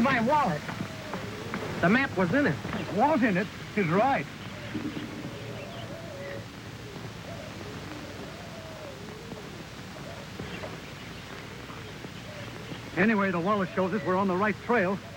Where's my wallet? The map was in it. It was in it. He's right. Anyway, the wallet shows us we're on the right trail.